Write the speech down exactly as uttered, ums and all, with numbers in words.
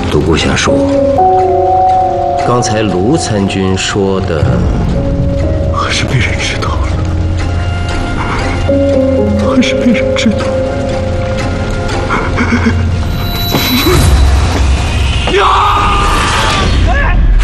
独孤下属，刚才卢参军说的， 还是被人知道了，还是被人知道了。呀！